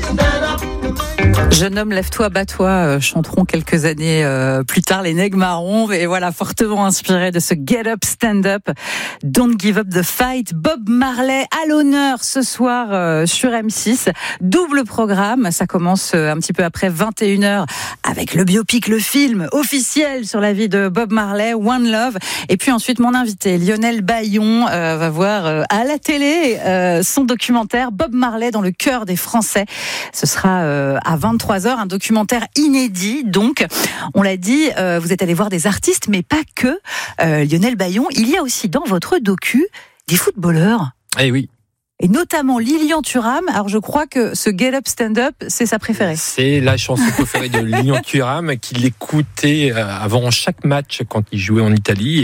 Jeune homme, lève-toi, bats-toi, chanteront quelques années plus tard les Nègres Marrons. Et voilà, fortement inspiré de ce Get Up, Stand Up, Don't Give Up the Fight. Bob Marley à l'honneur ce soir sur M6. Double programme, ça commence un petit peu après 21h avec le biopic, le film officiel sur la vie de Bob Marley, One Love. Et puis ensuite, mon invité, Lionel Baillon, va voir à la télé son documentaire Bob Marley dans le cœur des Français. Ce sera à 23h, un documentaire inédit. Donc, on l'a dit, vous êtes allé voir des artistes, mais pas que. Lionel Baillon, il y a aussi dans votre docu des footballeurs. Eh oui. Et notamment Lilian Thuram. Alors, je crois que ce Get Up, Stand Up, c'est sa préférée. C'est la chanson préférée de Lilian Thuram, qu'il écoutait avant chaque match quand il jouait en Italie.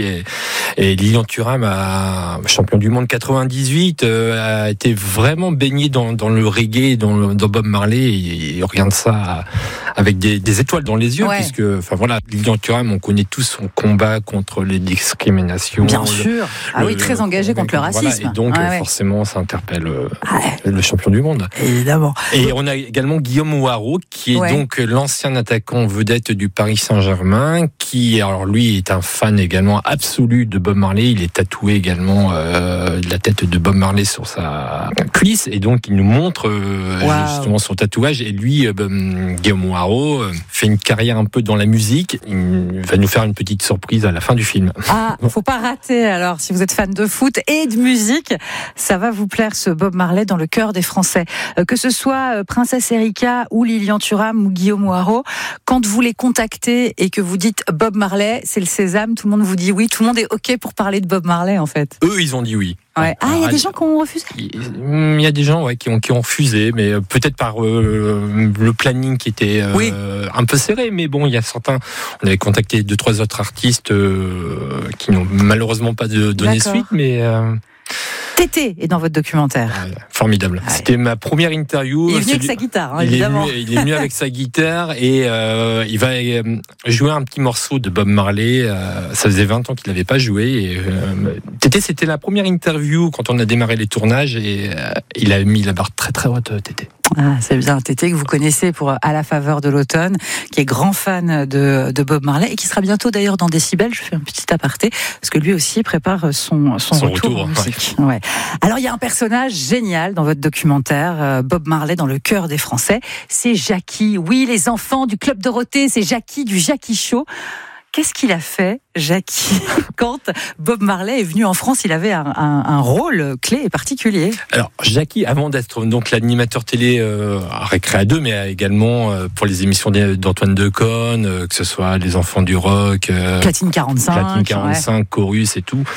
Et Lilian Thuram, champion du monde 98, a été vraiment baigné dans le reggae, dans Bob Marley. Et il regarde ça avec des étoiles dans les yeux, ouais. Puisque, enfin voilà, Lilian Thuram, on connaît tous son combat contre les discriminations. Bien sûr. Oui, très engagé contre le racisme. Voilà, et donc, forcément, ça interpelle le champion du monde. Évidemment. Et on a également Guillaume Houaraud, qui est donc l'ancien attaquant vedette du Paris Saint-Germain, qui, alors lui, est un fan également absolu de Bob Marley. Il est tatoué également la tête de Bob Marley sur sa cuisse, et donc il nous montre justement son tatouage. Et lui, Guillaume Houaraud, fait une carrière un peu dans la musique. Il va nous faire une petite surprise à la fin du film. Ah, faut pas rater. Alors, si vous êtes fan de foot et de musique, ça va vous plaire, ce Bob Marley dans le cœur des Français. Que ce soit Princesse Erika ou Lilian Thuram ou Guillaume Houaraud, quand vous les contactez et que vous dites Bob Marley, c'est le sésame, tout le monde vous dit oui, tout le monde est OK pour parler de Bob Marley en fait. Eux, ils ont dit oui. Ouais. Ah, il y a des gens qui ont refusé. Il y a des gens qui ont refusé, mais peut-être par le planning qui était un peu serré. Mais bon, il y a certains. On avait contacté 2-3 autres artistes qui n'ont malheureusement pas donné suite, mais. Tété est dans votre documentaire. Formidable. Ouais. C'était ma première interview. Il est venu avec sa guitare, évidemment. Il est venu avec sa guitare et il va jouer un petit morceau de Bob Marley. Ça faisait 20 ans qu'il n'avait pas joué. Tété, c'était la première interview quand on a démarré les tournages et il a mis la barre très très haute, Tété. Ah, c'est bien, Tété, que vous connaissez pour À la faveur de l'automne, qui est grand fan de Bob Marley et qui sera bientôt d'ailleurs dans Décibel. Je fais un petit aparté parce que lui aussi prépare son retour en musique. Ouais. Alors, il y a un personnage génial dans votre documentaire, Bob Marley dans le cœur des Français. C'est Jackie. Oui, les enfants du Club Dorothée, c'est Jackie du Jackie Show. Qu'est-ce qu'il a fait, Jackie, quand Bob Marley est venu en France? Il avait un rôle clé et particulier. Alors, Jackie, avant d'être donc l'animateur télé à Récré à 2, mais également pour les émissions d'Antoine Decaune, que ce soit Les Enfants du Rock, Platine 45, Chorus et tout,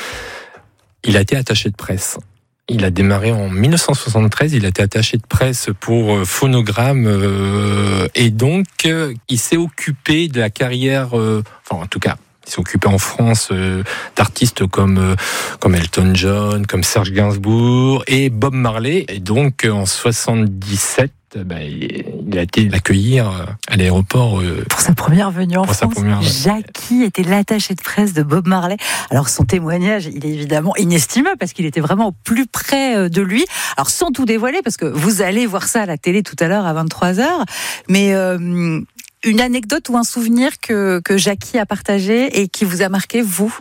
il a été attaché de presse. Il a démarré en 1973, il a été attaché de presse pour Phonogramme et donc il s'est occupé de la carrière, en tout cas, il s'est occupé en France d'artistes comme Elton John, comme Serge Gainsbourg et Bob Marley. Et donc en 77, il a été l'accueillir à l'aéroport. Pour sa première venue en France, Jackie était l'attaché de presse de Bob Marley. Alors son témoignage, il est évidemment inestimable parce qu'il était vraiment au plus près de lui. Alors sans tout dévoiler, parce que vous allez voir ça à la télé tout à l'heure à 23h, mais une anecdote ou un souvenir que Jackie a partagé et qui vous a marqué, vous?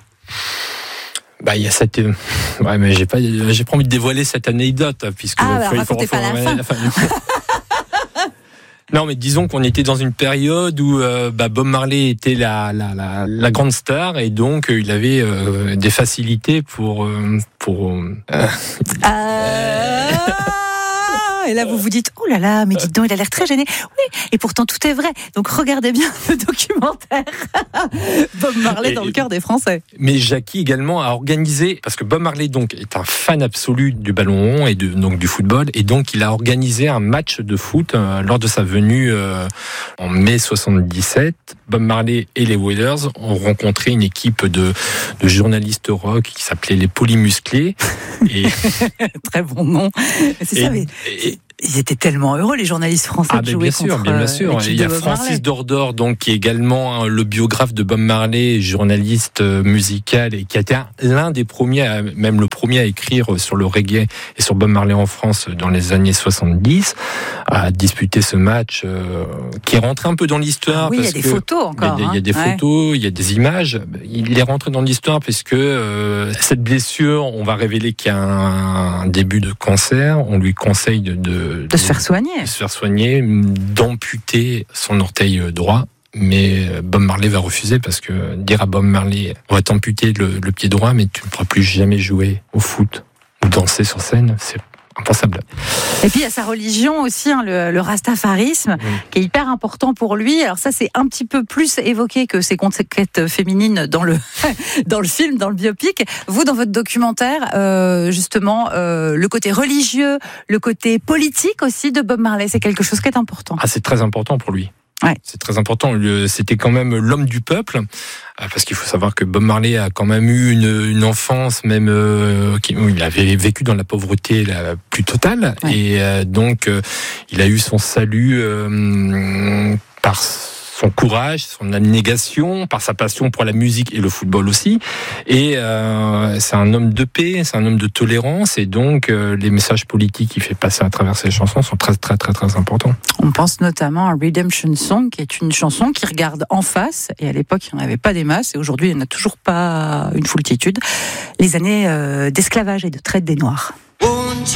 Il y a cette. Ouais, mais j'ai pas envie de dévoiler cette anecdote, puisque. Racontez pas la fin. Non, mais disons qu'on était dans une période où Bob Marley était la grande star et donc il avait des facilités pour. Et là, vous vous dites, oh là là, mais dites donc, il a l'air très gêné. Oui, et pourtant, tout est vrai. Donc, regardez bien le documentaire. Bob Marley dans le cœur des Français. Mais Jackie également a organisé, parce que Bob Marley donc est un fan absolu du ballon rond et donc du football, et donc il a organisé un match de foot lors de sa venue en mai 77. Bob Marley et les Wailers ont rencontré une équipe de journalistes rock qui s'appelait les Polymusclés. Et très bon nom. C'est ça, mais Ils étaient tellement heureux, les journalistes français, de jouer contre bien sûr. Il y a Francis Dordor, donc, qui est également le biographe de Bob Marley, journaliste musical, et qui a été l'un des premiers, même le premier à écrire sur le reggae et sur Bob Marley en France dans les années 70, a disputé ce match qui est rentré un peu dans l'histoire. Oui, il y a des photos encore. Il y a des photos, il y a des images. Il est rentré dans l'histoire puisque cette blessure, on va révéler qu'il y a un début de cancer. On lui conseille de se faire soigner. De se faire soigner, d'amputer son orteil droit. Mais Bob Marley va refuser parce que dire à Bob Marley, on va t'amputer le pied droit, mais tu ne pourras plus jamais jouer au foot ou danser sur scène, c'est impensable. Et puis il y a sa religion aussi, le rastafarisme, qui est hyper important pour lui. Alors ça, c'est un petit peu plus évoqué que ses conquêtes féminines dans le film, dans le biopic. Vous, dans votre documentaire, justement, le côté religieux, le côté politique aussi de Bob Marley, c'est quelque chose qui est important. Ah, c'est très important pour lui. Ouais. C'est très important. C'était quand même l'homme du peuple, parce qu'il faut savoir que Bob Marley a quand même eu une enfance, même où il avait vécu dans la pauvreté la plus totale, ouais. Et donc il a eu son salut par son courage, son abnégation, par sa passion pour la musique et le football aussi. Et c'est un homme de paix, c'est un homme de tolérance, et donc les messages politiques qu'il fait passer à travers ses chansons sont très très très très importants. On pense notamment à Redemption Song, qui est une chanson qui regarde en face, et à l'époque il n'y en avait pas des masses, et aujourd'hui il n'y en a toujours pas une foultitude, les années d'esclavage et de traite des Noirs.